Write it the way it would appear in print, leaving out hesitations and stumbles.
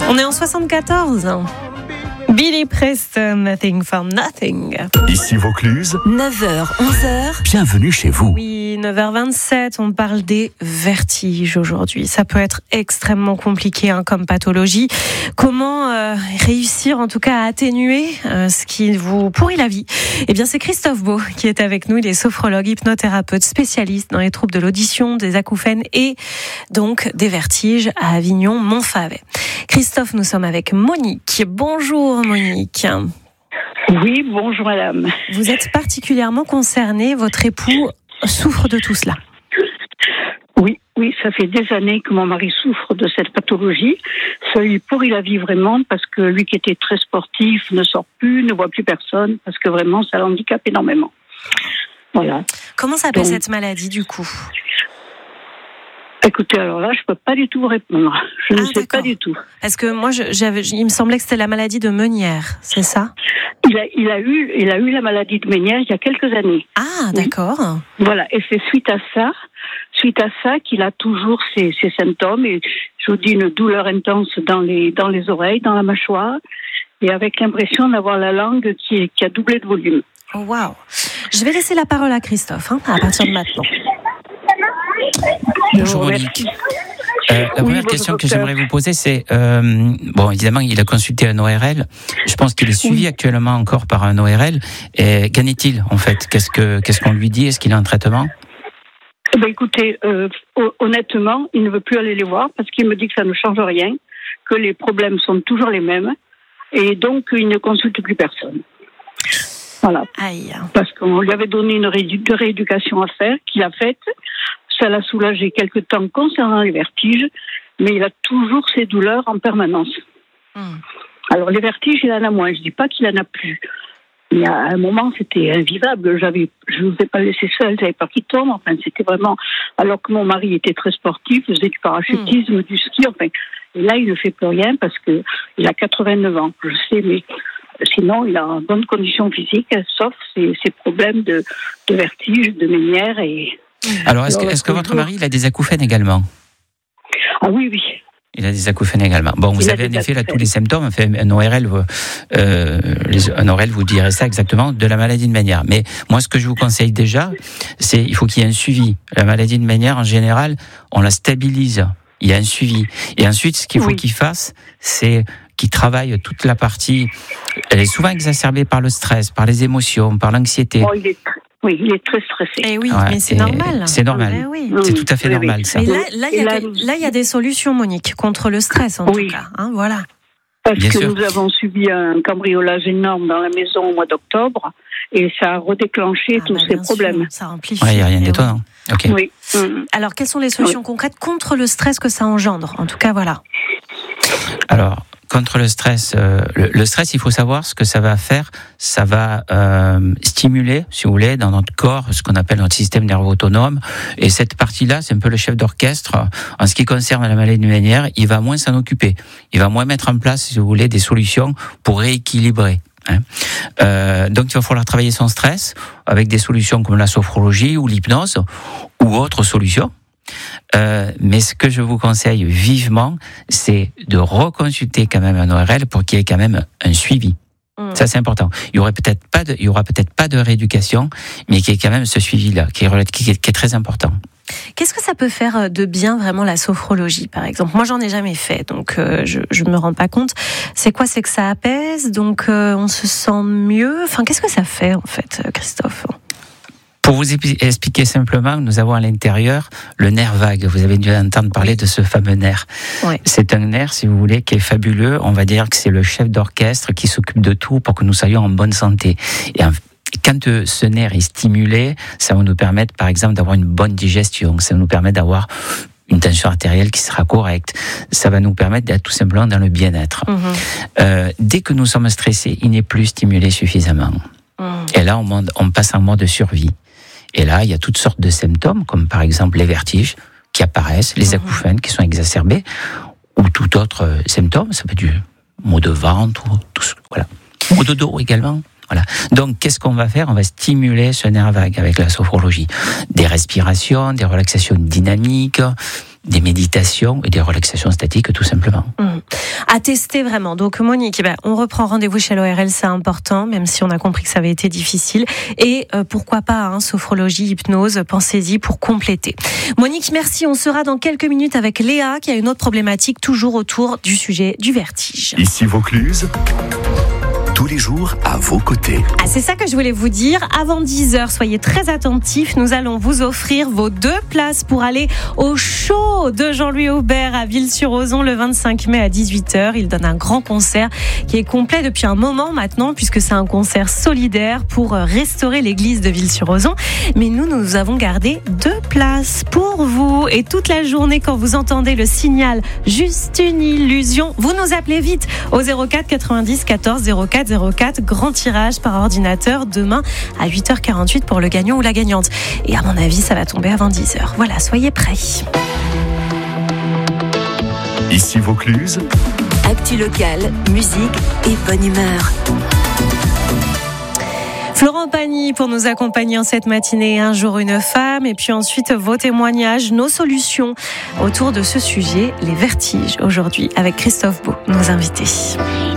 On est en 74. Billy Preston, Nothing from Nothing. Ici Vaucluse, 9h, 11h. bienvenue chez vous. Oui, 9h27, on parle des vertiges aujourd'hui. Ça peut être extrêmement compliqué comme pathologie. Comment réussir en tout cas à atténuer ce qui vous pourrit la vie? Eh bien, c'est Christophe Beau qui est avec nous. Il est sophrologue, hypnothérapeute, spécialiste dans les troubles de l'audition, des acouphènes et donc des vertiges à Avignon-Montfavet. Christophe, nous sommes avec Monique. Bonjour Monique. Oui, bonjour madame. Vous êtes particulièrement concernée, votre époux souffre de tout cela. Oui, ça fait des années que mon mari souffre de cette pathologie. Ça lui pourrit la vie vraiment parce que lui qui était très sportif ne sort plus, ne voit plus personne parce que vraiment ça l'handicape énormément. Voilà. Comment s'appelle cette maladie du coup? Écoutez, alors là, je peux pas du tout vous répondre. Je ne sais pas du tout. Parce que moi, il me semblait que c'était la maladie de Meunière, c'est ça? Il a eu la maladie de Meunière il y a quelques années. Ah, d'accord. Voilà, et c'est suite à ça qu'il a toujours ces symptômes. Et je vous dis une douleur intense dans les oreilles, dans la mâchoire, et avec l'impression d'avoir la langue qui a doublé de volume. Oh, waouh. Je vais laisser la parole à Christophe, à partir de maintenant. Bonjour Monique. La première question que j'aimerais vous poser, c'est bon, évidemment, il a consulté un ORL. Je pense qu'il est suivi actuellement encore par un ORL. Et qu'en est-il en fait? Qu'est-ce qu'on lui dit? Est-ce qu'il est en traitement? Écoutez, honnêtement, il ne veut plus aller les voir parce qu'il me dit que ça ne change rien, que les problèmes sont toujours les mêmes, et donc il ne consulte plus personne. Voilà. Aïe. Parce qu'on lui avait donné une rééducation à faire, qu'il a faite. Ça l'a soulagé quelque temps concernant les vertiges, mais il a toujours ces douleurs en permanence. Alors les vertiges, il en a moins. Je dis pas qu'il en a plus. Mais à un moment, c'était invivable. Je ne vous ai pas laissé seul, j'avais peur qu'il tombe. Enfin, c'était vraiment. Alors que mon mari était très sportif, faisait du parachutisme, du ski. Enfin, et là, il ne fait plus rien parce que il a 89 ans. Je sais, mais sinon, il a en bonne condition physique, sauf ces problèmes de vertige, de Meunière et. Alors, est-ce que votre mari, il a des acouphènes également? Ah oui. Il a des acouphènes également. Bon, vous avez en effet là tous les symptômes. Enfin, un ORL vous dirait ça exactement de la maladie de Meunière. Mais moi, ce que je vous conseille déjà, c'est il faut qu'il y ait un suivi. La maladie de Meunière, en général, on la stabilise. Il y a un suivi. Et ensuite, ce qu'il faut qu'il fasse, c'est qu'il travaille toute la partie. Elle est souvent exacerbée par le stress, par les émotions, par l'anxiété. Oh, il est très stressé. Et oui, mais c'est normal. C'est normal. Oui. C'est tout à fait normal, ça. Mais là, il y a des solutions, Monique, contre le stress, en tout cas. Voilà. Parce que nous avons subi un cambriolage énorme dans la maison au mois d'octobre, et ça a redéclenché tous ces problèmes. Sûr, ça amplifie. Il n'y a rien d'étonnant. Okay. Oui. Alors, quelles sont les solutions concrètes contre le stress que ça engendre? En tout cas, voilà. Alors, contre le stress, le stress, il faut savoir ce que ça va faire. Ça va stimuler, si vous voulez, dans notre corps, ce qu'on appelle notre système nerveux autonome. Et cette partie-là, c'est un peu le chef d'orchestre. En ce qui concerne la maladie de Meunière, il va moins s'en occuper. Il va moins mettre en place, si vous voulez, des solutions pour rééquilibrer. Donc, il va falloir travailler son stress avec des solutions comme la sophrologie ou l'hypnose ou autres solutions. Mais ce que je vous conseille vivement, c'est de reconsulter quand même un ORL pour qu'il y ait quand même un suivi. Ça, c'est important. Il y aura peut-être pas de rééducation, mais qu'il y ait quand même ce suivi-là, qui est très important. Qu'est-ce que ça peut faire de bien vraiment la sophrologie, par exemple? Moi, j'en ai jamais fait, donc je me rends pas compte. C'est quoi? C'est que ça apaise, donc on se sent mieux. Enfin, qu'est-ce que ça fait en fait, Christophe? Pour vous expliquer simplement, nous avons à l'intérieur le nerf vague. Vous avez dû entendre parler de ce fameux nerf. Oui. C'est un nerf, si vous voulez, qui est fabuleux. On va dire que c'est le chef d'orchestre qui s'occupe de tout pour que nous soyons en bonne santé. Et quand ce nerf est stimulé, ça va nous permettre, par exemple, d'avoir une bonne digestion. Ça va nous permettre d'avoir une tension artérielle qui sera correcte. Ça va nous permettre d'être tout simplement dans le bien-être. Dès que nous sommes stressés, il n'est plus stimulé suffisamment. Et là, on passe en mode survie. Et là, il y a toutes sortes de symptômes, comme par exemple les vertiges qui apparaissent, les acouphènes qui sont exacerbés, ou tout autre symptôme. Ça peut être du maux de ventre, voilà. Maux de dos également. Voilà. Donc, qu'est-ce qu'on va faire? On va stimuler ce nerf vague avec la sophrologie. Des respirations, des relaxations dynamiques, des méditations et des relaxations statiques, tout simplement. À tester vraiment. Donc, Monique, on reprend rendez-vous chez l'ORL, c'est important, même si on a compris que ça avait été difficile. Et pourquoi pas, sophrologie, hypnose, pensez-y pour compléter. Monique, merci. On sera dans quelques minutes avec Léa, qui a une autre problématique, toujours autour du sujet du vertige. Ici Vaucluse, tous les jours à vos côtés. C'est ça que je voulais vous dire. Avant 10h, soyez très attentifs. Nous allons vous offrir vos 2 places pour aller au show de Jean-Louis Aubert à Ville-sur-Ozon le 25 mai à 18h. Il donne un grand concert qui est complet depuis un moment maintenant, puisque c'est un concert solidaire pour restaurer l'église de Ville-sur-Ozon. Mais nous avons gardé 2 places pour vous. Et toute la journée, quand vous entendez le signal Juste une illusion, vous nous appelez vite au 04 90 14 04 04, grand tirage par ordinateur demain à 8h48 pour le gagnant ou la gagnante. Et à mon avis, ça va tomber avant 10h. Voilà, soyez prêts. Ici Vaucluse, actu locale, musique et bonne humeur. Florent Pagny pour nous accompagner en cette matinée, Un jour une femme, et puis ensuite vos témoignages, nos solutions autour de ce sujet, les vertiges, aujourd'hui avec Christophe Beau, nos invités.